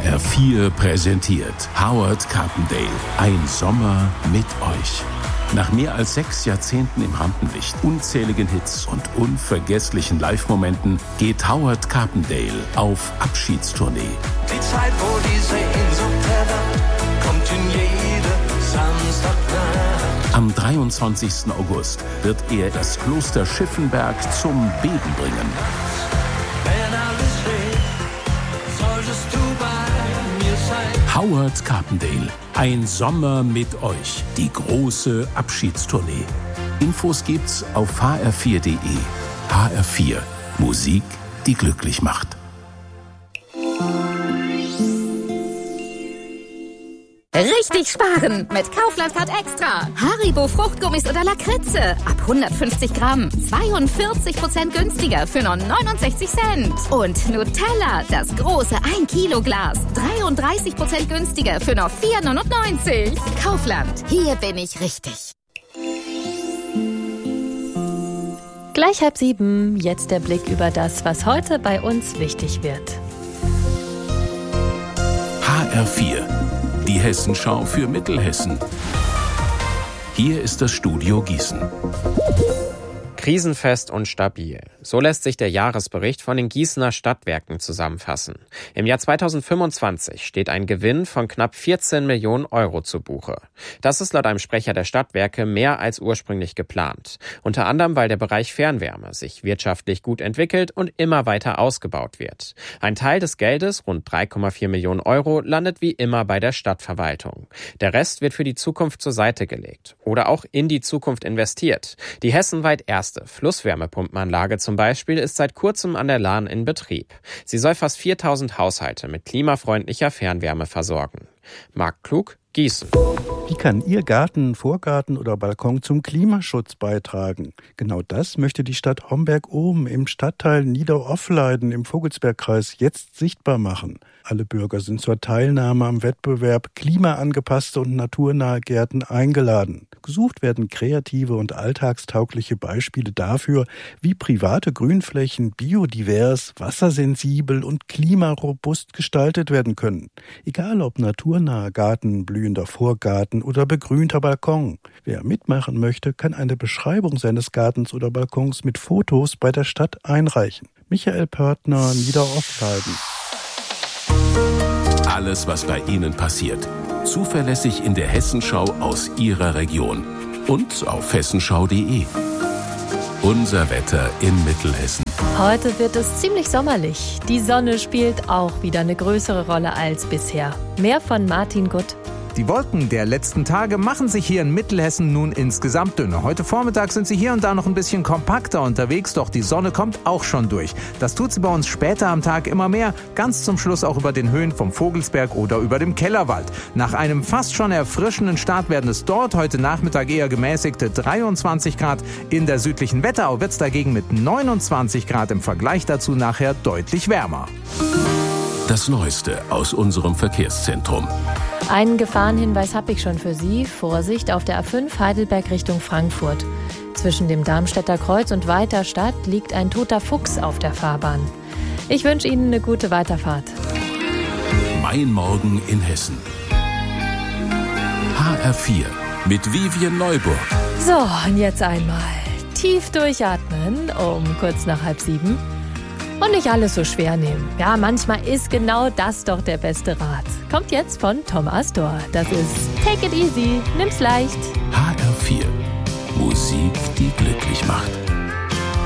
HR4 präsentiert Howard Carpendale. Ein Sommer mit euch. Nach mehr als 6 Jahrzehnten im Rampenlicht, unzähligen Hits und unvergesslichen Live-Momenten geht Howard Carpendale auf Abschiedstournee. Die Zeit, wo diese Sehnsucht erwacht, kommt in jede Samstagnacht. Am 23. August wird er das Kloster Schiffenberg zum Beben bringen. Wenn alles steht, solltest du bei mir sein. Howard Carpendale. Ein Sommer mit euch. Die große Abschiedstournee. Infos gibt's auf hr4.de. HR4. Musik, die glücklich macht. Richtig sparen mit Kaufland Card Extra. Haribo Fruchtgummis oder Lakritze. Ab 150 Gramm. 42% günstiger für nur 69 Cent. Und Nutella, das große 1 Kilo Glas. 33% günstiger für nur 4,99. Kaufland, hier bin ich richtig. Gleich 6:30, jetzt der Blick über das, was heute bei uns wichtig wird. HR4. Die Hessenschau für Mittelhessen. Hier ist das Studio Gießen. Krisenfest und stabil. So lässt sich der Jahresbericht von den Gießener Stadtwerken zusammenfassen. Im Jahr 2025 steht ein Gewinn von knapp 14 Millionen Euro zu Buche. Das ist laut einem Sprecher der Stadtwerke mehr als ursprünglich geplant. Unter anderem, weil der Bereich Fernwärme sich wirtschaftlich gut entwickelt und immer weiter ausgebaut wird. Ein Teil des Geldes, rund 3,4 Millionen Euro, landet wie immer bei der Stadtverwaltung. Der Rest wird für die Zukunft zur Seite gelegt oder auch in die Zukunft investiert. Die hessenweit erste Flusswärmepumpenanlage zum Beispiel ist seit kurzem an der Lahn in Betrieb. Sie soll fast 4000 Haushalte mit klimafreundlicher Fernwärme versorgen. Marc Klug, Gießen. Wie kann Ihr Garten, Vorgarten oder Balkon zum Klimaschutz beitragen? Genau das möchte die Stadt Homberg-Ohm im Stadtteil Nieder-Offleiden im Vogelsbergkreis jetzt sichtbar machen. Alle Bürger sind zur Teilnahme am Wettbewerb klimaangepasste und naturnahe Gärten eingeladen. Gesucht werden kreative und alltagstaugliche Beispiele dafür, wie private Grünflächen biodivers, wassersensibel und klimarobust gestaltet werden können. Egal ob naturnaher Garten, blühender Vorgarten oder begrünter Balkon. Wer mitmachen möchte, kann eine Beschreibung seines Gartens oder Balkons mit Fotos bei der Stadt einreichen. Michael Pörtner, Nieder-Offleiden. Alles, was bei Ihnen passiert. Zuverlässig in der Hessenschau aus Ihrer Region. Und auf hessenschau.de. Unser Wetter in Mittelhessen. Heute wird es ziemlich sommerlich. Die Sonne spielt auch wieder eine größere Rolle als bisher. Mehr von Martin Gutt. Die Wolken der letzten Tage machen sich hier in Mittelhessen nun insgesamt dünner. Heute Vormittag sind sie hier und da noch ein bisschen kompakter unterwegs, doch die Sonne kommt auch schon durch. Das tut sie bei uns später am Tag immer mehr, ganz zum Schluss auch über den Höhen vom Vogelsberg oder über dem Kellerwald. Nach einem fast schon erfrischenden Start werden es dort heute Nachmittag eher gemäßigte 23 Grad. In der südlichen Wetterau wird es dagegen mit 29 Grad im Vergleich dazu nachher deutlich wärmer. Das Neueste aus unserem Verkehrszentrum. Einen Gefahrenhinweis habe ich schon für Sie. Vorsicht auf der A5 Heidelberg Richtung Frankfurt. Zwischen dem Darmstädter Kreuz und Weiterstadt liegt ein toter Fuchs auf der Fahrbahn. Ich wünsche Ihnen eine gute Weiterfahrt. Mein Morgen in Hessen. HR4 mit Vivian Neuburg. So, und jetzt einmal tief durchatmen um kurz nach 6:30. Und nicht alles so schwer nehmen. Ja, manchmal ist genau das doch der beste Rat. Kommt jetzt von Tom Astor. Das ist Take It Easy, nimm's leicht. HR4. Musik, die glücklich macht.